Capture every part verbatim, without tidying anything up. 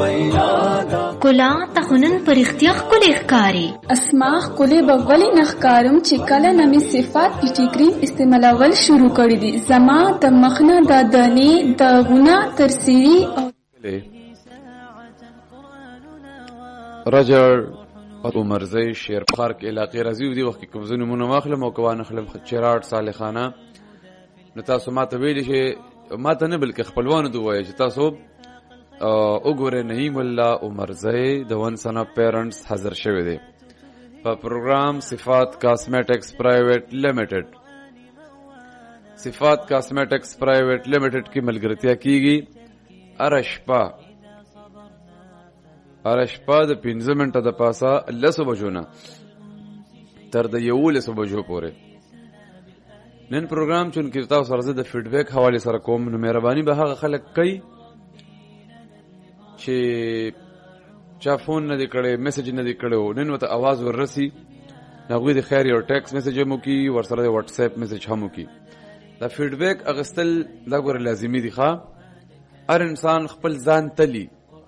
کلا تخنن پر اختیار کلی ښکاری اسماء کلی بغلی نخکارم چې کله نمی صفات پټی کریم استعمالول شروع کړی دي زما د مخنه د دانی د غنا ترسيري رجل عمرزی شیر پارک علاقې راځي دی وخت کوم زونه مونږ واخلم او کوان خلم چراټ صالحانه نو تاسو ماته ویل شي ماته نه بلکې خپلوانو دوی چې تاسو وګوره نعیم الله عمرزی د ون سن اف پیرنټس حاضر شوی دی په پروګرام صفات کاسمیټکس پرایویټ لیمیټډ صفات کاسمیټکس پرایویټ لیمیټډ کی ملګرتیا کیږي ارشپا ارشپا د پنځه منټه د پاسه لسو بجو نه تر د یولسو بجو پورې نن پروګرام چون کې تاسو سره د فیډبیک حواله سره کوم نو مهرباني به هغه خلک کوي چې چا فون نه دی کړی میسج نه دی کړی نن وته आवाज وررسي هغه د خیر یو ټیکس میسج هم کی ور سره د واتس اپ میسج هم کی دا فیډبیک اغستل دا ګور لازمي دی ښا هر انسان خپل ځان تلی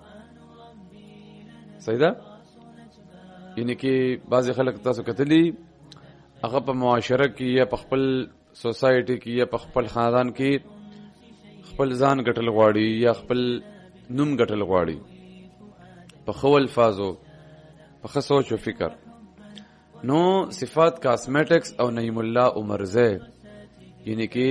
صحیح ده یعنی کې بعضی خلک تاسو کتلی هغه په معاشره کې یا په خپل سوسایټي کې یا په خپل خاندان کې خپل ځان ګټل غواړي یا خپل نوم ګټل غواړي په خول فازو په خصوص او فکر نو صفات کاسمیټکس او نعیم الله عمرزی یعنی کې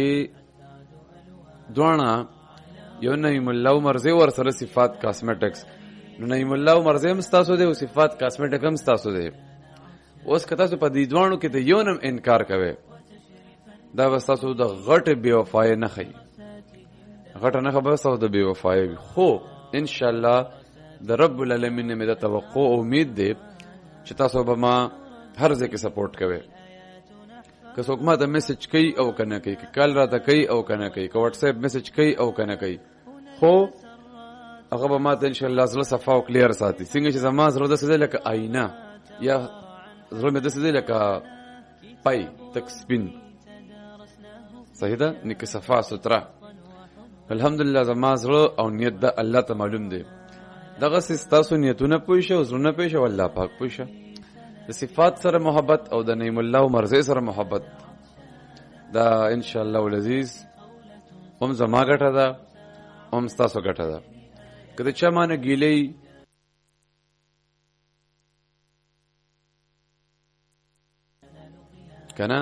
دوانه یو نعیم الله عمرزی ور سره صفات کاسمیټکس نو نعیم الله عمرزی هم تاسو دی او صفات کاسمیټک هم تاسو دی اوس که تاسو په دې دوانو کې د یو نم انکار کوئ دا به تاسو د غټ بے وفای نه خي غټ نه خبره تاسو د بے وفای خو ان شاء الله د رب العالمین مې د توقع او امید دی چې تاسو به ما هر ځای کې سپورټ کوئ که څوک ما ته میسج کوي او کنه کوي که کال راته کوي او کنه کوي که واتس اپ میسج کوي او کنه کوي خو هغه به ما ته ان شاء الله زړه صفا او کلیر ساتي څنګه چې زما زړه د څه لکه آینه یا زړه مې د څه لکه پای تک سپین صحیح ده نکه صفا ستره الحمدلله زما زړه او نیت د الله ته معلوم دی دغه ستاسو نیتونه پوښه او زړه پوښه والله پاک پوښه د صفات سره محبت او د نعیم الله عمرزی سره محبت دا ان شاء الله العزیز هم زما ګټه ده هم تاسو ګټه ده کله چې مانه ګیلې کنه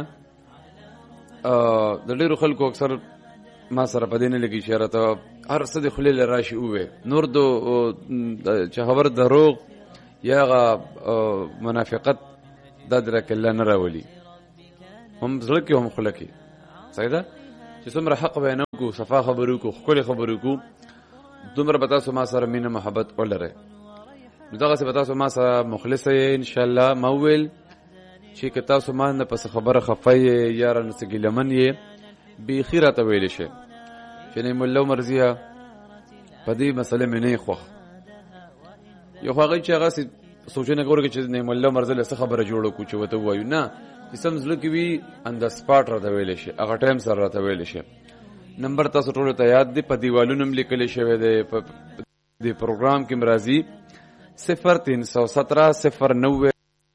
د ډیرو خلکو اکثر ما سره په دینه لګی اشاره ته هر څه د خلیل راشي اوه نور دو چې خبر دروغ یا منافقت د درک الله نه راولي هم زړه کې هم خلک صحیح ده چې څومره حق بیان کو صفا خبرو کو خپل خبرو کو دومره به تاسو ما سره مینه محبت ولرئ دغه څه به تاسو ما سره مخلص یې ان شاء الله مویل چې که تاسو ما نه پس خبره خفای یا رانه سګیلمن یې به خیره ته ویل شي چې نعیم الله عمرزی په دې مسله مې نه خوښ یو هغه چې هغه سوچنه کوي چې نعیم الله عمرزی له خبره جوړو کو چې وته وایو نه چې سم زله کې وی ان د سپاټ را ته ویل شي هغه ټایم سره را ته ویل شي نمبر تاسو ټول ته یاد دی په دیوالونو هم لیکل شوی دی په دې پروګرام کې مرضی صفر تین سو سترہ صفر نوے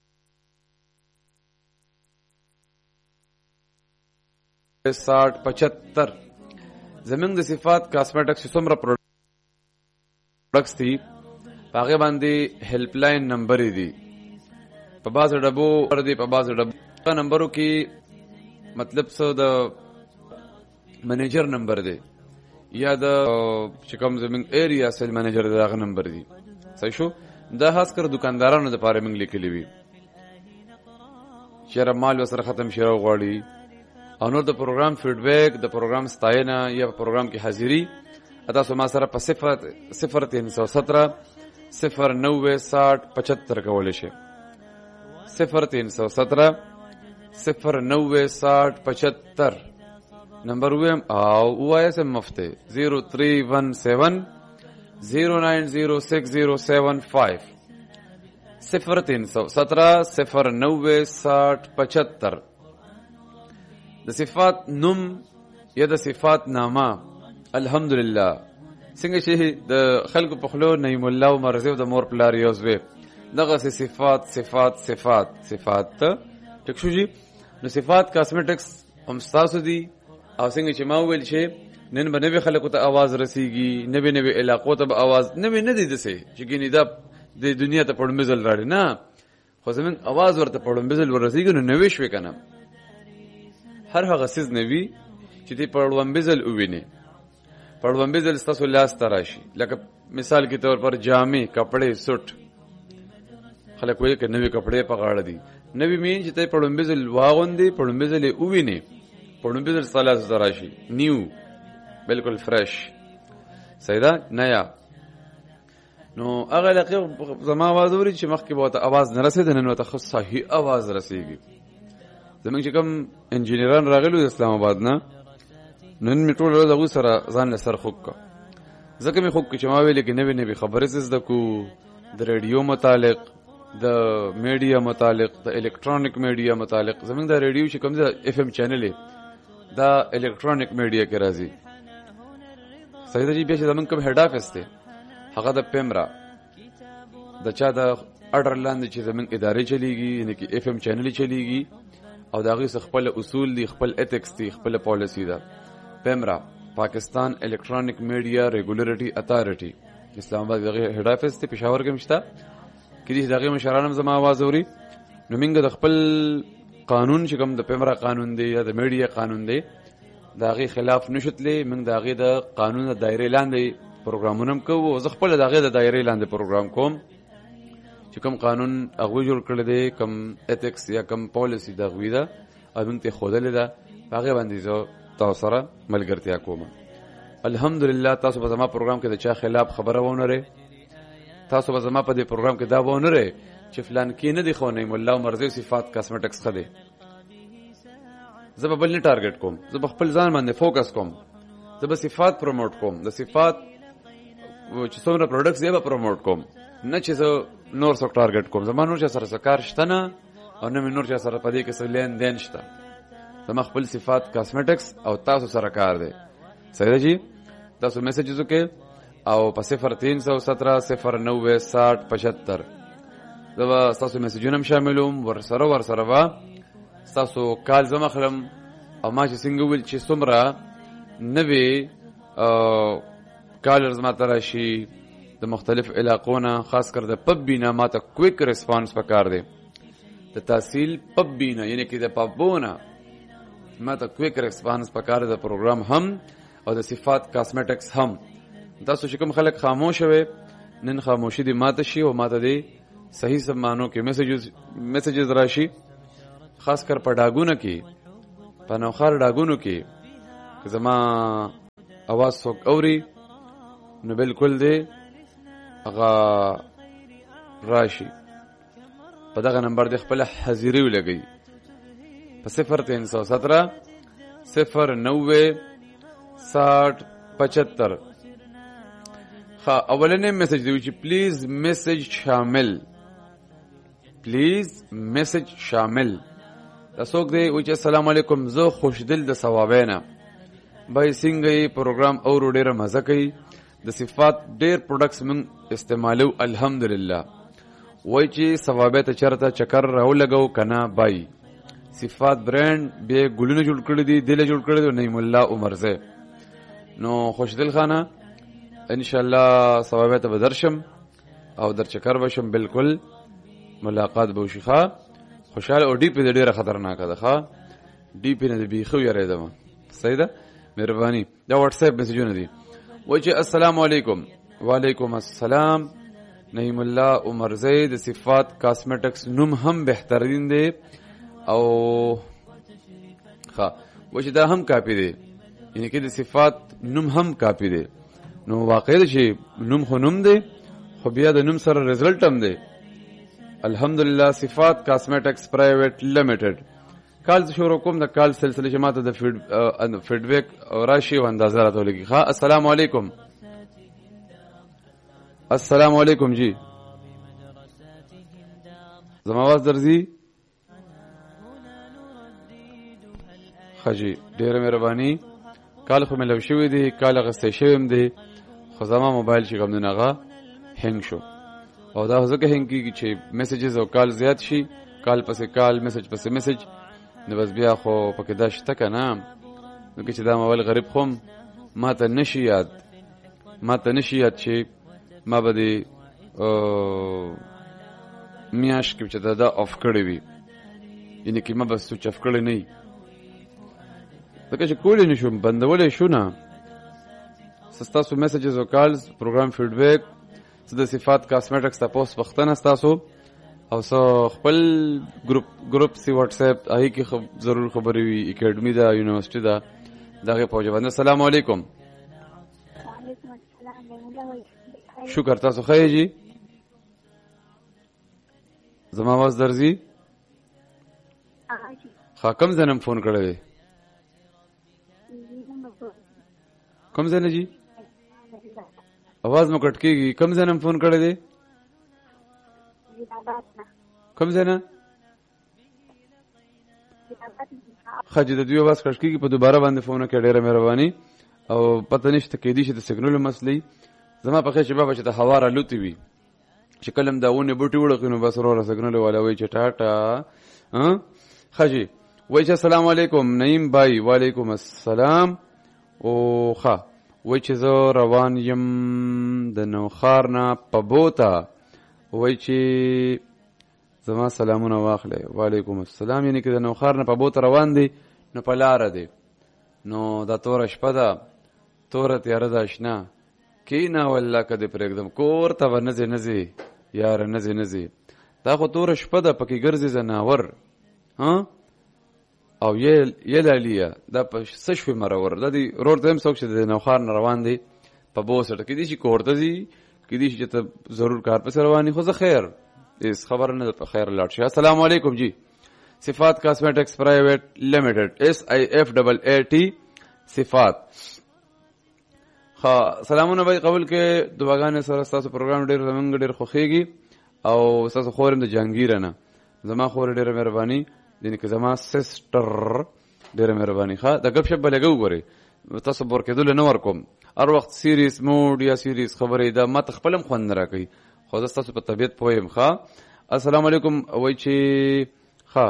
ساٹھ پچہتر زمین د صفات کاسمیټکس څومره پروډکټس دي هغه باندې هیلپ لاین نمبر دی په باز ډبو ور دی په باز ډبو نمبرو کې مطلب څه د منیجر نمبر دی یا د چې کوم زمین ایریا سیل منیجر دغه نمبر دی صحیح شو دا خاص کر دکاندارانو د پاره موږ لیکلی وی چې مال وسره ختم شي غواړي او نور د پروګرام فیډبیک د پروګرام ستاینه یا پروګرام کې حاضری اته سما سره په صفر صفر تین سو سترہ صفر نوے ساٹھ پچہتر کولای شي صفر تین سو سترہ صفر نوے ساٹھ پچہتر نمبر ویم او وای اس مفته زیرو تھری ون سیون زیرو نائن زیرو سکس زیرو سیون فائیو صفر تین سو سترہ صفر نوے ساٹھ پچہتر د صفات نم یا د صفات نامه الحمدلله څنګه چې د خلکو په خلو نعیم الله عمر زیو د مور پلار یو زوی دغه صفات صفات صفات صفات ټیک شو جی. نو صفات کاسمیټکس هم تاسو دي او څنګه چې ما ویل چې نن به نوې خلکو ته आवाज رسیږي، نوې نوې علاقو ته به आवाज نوې نه دي دسه چې ګینې دا د دنیا ته پړمزل راړي نه، خو زمون आवाज ورته پړمزل ورسیږي نو نوې شوي کنه. هر هغه سیز نوې چې دې پړمزل وویني، پړمزل تاسو لاس تراشي. لکه مثال کے طور پر جامې، کپڑے، سوټ. خلک وایي چې نوې کپڑے په غاړه دي. نوې مين چې ته پړمزل واغوندي، پړمزل وویني، پړمزل لاس تراشي، نیو بالکل فرش. صحیح ده نیا. نو هغه لکه زما आवाज اوري چې مخکې به ته आवाज نه رسېد، نن ورته خو صحیح आवाज رسېږي. زمونږ چې کوم انجینران راغلو د اسلام آباد نه، نن مې ټول ورځ هغوی سره ځان له سر خوږ کړه. ځکه مې خوږ کړه چې ما ویلې کې نوې نوې خبرې زده کړو، د ریډیو متعلق، د میډیا متعلق، د الکترونیک میډیا متعلق. زمونږ د ریډیو چې کوم د اف ام چینل دا الکترونیک میډیا کې راځي. صحیح ده جی. بیا چې زمونږ کوم هیډ آفیس دی هغه د پیمرا د چا د اډر لاندې چې زمونږ ادارې چلیږي، یعنی کې اف ام چینل چلیږي او د هغې څخه خپل اصول دي، خپل ایتکس دي، خپل پالیسی ده. پیمرا پاکستان الکترونیک میډیا ریګولیټری اتھارټي اسلام آباد دغه هیډ آفیس دی، پېښور کې مشته. کې دې دغه مشرانم زما आवाज اوري. نو موږ د خپل قانون چې کوم د پیمرا قانون دی یا د میډیا قانون دی د هغې خلاف نشتلې. موږ د هغې د قانون د دایرې لاندې پروګرامونه هم کوو. زه خپله د هغې د دایرې لاندې پروګرام کوم چې کوم قانون هغوی جوړ کړی دی، کوم ایتکس یا کوم پالیسي د هغوی ده او موږ ته یې ښودلې ده، په هغې باندې زه تاسو سره ملګرتیا کوم. الحمدلله تاسو به زما پروګرام کې د چا خلاف خبره ونرئ. تاسو به زما په دې پروګرام کې دا ونرئ چې فلان کې نه دی خو نعیم الله عمر زیو صفات کاسمیټکس ښه دی. زه به بل نه ټارګټ کوم، زه به خپل ځان باندې فوکس کوم. زه به صفات پروموټ کوم، د صفات چې څومره پروډکټس دی به پروموټ کوم، نه چې زه نور څوک ټارګټ کوم. زما نور چا سره څه کار شته نه او نه مې نور چا سره په دې کې څه لین دین شته. زما خپل صفات کاسمیټکس او تاسو سره کار دی. صحیح ده جی. تاسو میسیجز وکړئ او په صفر تین سو سترہ صفر نوے ساٹھ پچہتر زه به ستاسو میسیجونه هم شاملوم. ورسره ورسره به ستاسو کال زه مخلم او ما چې څنګه ویل چې څومره نوې کالرز ما ته راشي د مختلف علاقو نه، خاص کر د پب بینا ما ته کویک ریسپانس پکار دی. د تحصیل پب بینا یعنی کې د پبونه ما ته کویک ریسپانس پکار دی د پروګرام هم او د صفات کاسمیټکس هم. تاسو چې کوم خلک خاموش وي نن خاموشي دې ماته شي او ماته دې صحیح سم مانو کې میسیجز میسیجز راشي، خاص کر په ډاګونو کې، په نوخار ډاګونو کې که زما اواز څوک اوري نو بالکل دې هغه راشي په دغه نمبر دې خپل حاضري ولګي په صفر تین سو سترہ صفر نوے ساٹھ پچہتر. ها اولنې میسج دی چې پلیز میسج شامل، پلیز میسج شامل. تاسو دې و چې السلام علیکم، زه خوشدل د ثوابینا بای څنګه پروګرام او ډېر مزه کوي. د صفات ډېر پروډکټس موږ استعمالو الحمدلله. وای چې ثوابه ته چرته چکر راو لګاو کنه بای. صفات برند به ګلونه جوړ کړی دي، دله جوړ کړی دی نعیم الله عمر زه. نو خوشدل خانه ان شاء الله ثوابه ته بدرشم او در چکر بشم، بالکل ملاقات به وشي. ښه خوشاله او ډی پی ډیره خطرناکه ده. ښه ډی پی نه دی خو یریدم. صحیح ده، مهرباني. دا واتس اپ میسجونه دي. وای چې السلام علیکم. وعلیکم السلام. نعیم الله عمر زید صفات کاسمیټکس نوم هم بهترین دی او ښه وای چې دا هم کاپی دی، یعنی کې د صفات نوم هم کاپی دی. نو واقع دی چې نوم خو نوم دی خو بیا د نوم سره رزلټ هم دی. الحمدلله صفات کاسمیټکس پرایویټ لیمیټډ. کال شروع کوم د کال سلسله چې ماته د فیډ فیډبیک راشي او اندازه راته لګي. ها السلام علیکم. السلام علیکم جی. زما आवाज درځي؟ خجی ډیره مهرباني. کال خو مې لو شوی دی، کال غسته شویم دی خو زما موبایل چې کوم دی هغه هینګ شو او دا ځکه هینګ کېږي چې میسیجز او کال زیات شي، کال پسې کال، میسج پسې میسج، نو بس بیا خو پکې دا شته که نه. نو که چې دا موبایل غریب خوم ما ته نشي یاد ما ته نشي یاد چې ما به دې میاشت کې چې دا دا اف کړی وي، یعنې کې ما به سوچ اف کړی نه وي، ځکه چې کولی نه شم، بندولی شو نه. ستاسو میسیجز او کالز، پروګرام فیډبیک، څه د صفات کاسمیټکس تپوس پوښتنه ستاسو او څه خپل ګروپ ګروپ سی واټس اپ هغې کې ضرور خبرې وي، اکیډمي ده، یونیورسټي ده، د هغې په وجه باندې. السلام علیکم. شکر، تاسو ښه یې جي؟ زما آواز درځي؟ ښه، کوم ځای نه فون کړی دی؟ کوم ځای نه جي؟ आवाज مو کټ کېږي. کوم ځای نه فون کړی دی؟ کوم ځای نه؟ ښه جي، د دوی आवाज کټ کېږي، په دوباره باندې فون وکړئ، ډېره مهرباني. او پته نشته کېدی شي د سیګنالو مسلې. زما په خیر چې بابا چې د هوا رالوتې وي، چې کله هم دا ونې بوټي وړقي نو بس وروره سیګنالو والا وایي چې ټاټا. ښه جي، وایي چې السلام علیکم نعیم بای. وعلیکم السلام. او ښه، وایي چې زه روان یم د نوښار نه په بوته، وایي چې زما سلامونه واخلئ. وعلیکم السلام. یعنې که د نوښار نه په بوته روان دی نو په لاره دی، نو دا توره شپه ده، توره تیاره ده اشنا، کېنه والله که دې پرېږدم، کور ته به نه ځې نه ځې یاره، نه ځې نه ځې، دا خو توره شپه ده، پکې ګرځې ځناور او یې لالیه، دا په څه شوې مرور. دا دی رور ته هم څوک چې د نوښار نه روان دی په بوسټ، کېدای شي کور ته ځي، کېدای شي چې ته ضرور کار پسې روان یې، خو زه خیر هېڅ خبره نه ده، په خیر لاړ شي. السلام علیکم جی. صفات کاسمیټکس پرایویټ لمیټډ، ایس آی ایف ډبل اے ټي صفات. ښه، سلامونه به قبول کې. دعاګانې سره ستاسو پروګرام ډېر زمونږ ډېر خوښېږي او ستاسو خور یم د جهانګیره نه، زما خور ډېره مهرباني، یعنې که زما سسټر ډېره مهرباني. ښه، د ګپ شپ به لږه وګورئ، تاسو بور کېدلو نه ورکوم، هر وخت سیریس موډ یا سیریس خبرې دا ما ته خپل هم خوند نه راکوي، خو زه ستاسو په طبیعت پوه یم. ښه، السلام علیکم. وایي چې ښه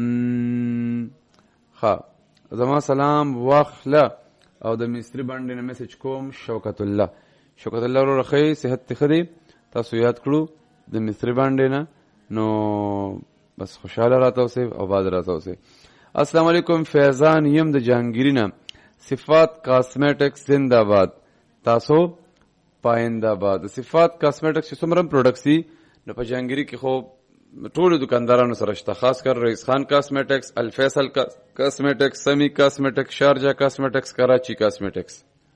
ښه زما سلام واخله او د مستري باندې نه میسج کوم. شوکت الله. شوکت الله وروره ښه صحت دې ښه دی؟ تاسو یاد کړو د مستري باندې نه، نو بس خوشحاله راته اوسئ او باد راته اوسئ. السلام علیکم. فیضان یم د جهانګیري نه. صفات کاسمیټکس زنده باد، تاسو پاینده باد. صفات کاسمیټکس چې څومره پروډکټس دي نو په جهانګیري کې خو ټولو دکاندارانو سره شته، خاص کر رئیس خان کاسمیټکس، الفیصل کاسمیټکس، سمی کاسمیټکس، شارجه کاسمیټکس، کراچی کاسمیټکس.